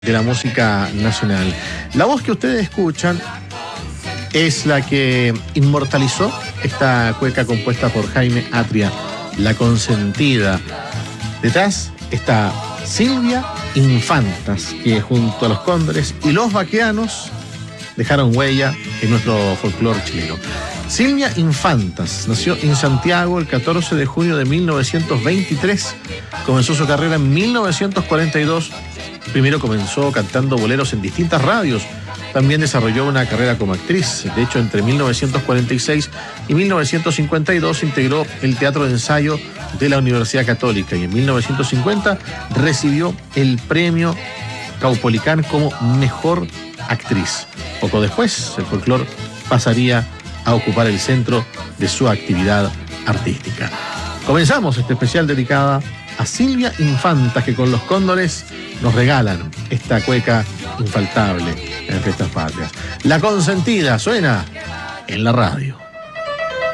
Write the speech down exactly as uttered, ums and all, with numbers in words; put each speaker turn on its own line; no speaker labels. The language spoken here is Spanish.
de la música nacional. La voz que ustedes escuchan es la que inmortalizó esta cueca compuesta por Jaime Atria, La Consentida. Detrás está Silvia Infantas, que junto a los Cóndores y los Baqueanos dejaron huella en nuestro folclore chileno. Silvia Infantas nació en Santiago el catorce de junio de mil novecientos veintitrés. Comenzó su carrera en mil novecientos cuarenta y dos. Primero comenzó cantando boleros en distintas radios. También desarrolló una carrera como actriz. De hecho, entre mil novecientos cuarenta y seis y mil novecientos cincuenta y dos integró el Teatro de Ensayo de la Universidad Católica y en mil novecientos cincuenta recibió el premio Caupolicán como mejor actriz. Poco después, el folclore pasaría a ocupar el centro de su actividad artística. Comenzamos este especial dedicada a Silvia Infantas, que con los Cóndores nos regalan esta cueca infaltable en Fiestas Patrias. La Consentida suena en la radio.